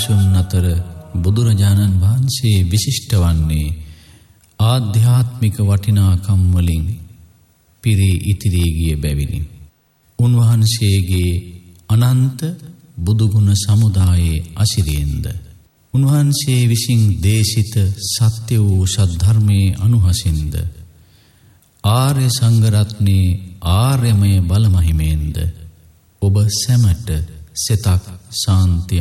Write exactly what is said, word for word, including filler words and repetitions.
භික්ෂුන් අතර බුදුරජාණන් වහන්සේ විශිෂ්ට වන්නේ ආධ්‍යාත්මික වටිනාකම් වලින් පිරී ඉතිරී ගිය බැවිනි. උන්වහන්සේගේ අනන්ත බුදුගුණ සමුදායේ අසිරියෙන්ද උන්වහන්සේ විසින් දේශිත සත්‍ය වූ සද්ධර්මයේ අනුහසින්ද ආර්ය සංඝරත්නයේ ආර්යමය බලමහිමෙන්ද ඔබ සැමට සෙතක් ශාන්තිය